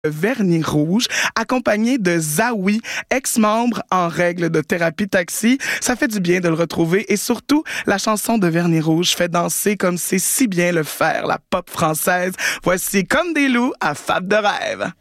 Vernis Rouge, accompagné de Zawi, ex-membre en règle de Thérapie Taxi. Ça fait du bien de le retrouver et surtout, la chanson de Vernis Rouge fait danser comme c'est si bien le faire, la pop française. Voici Comme des loups à Fab de rêve.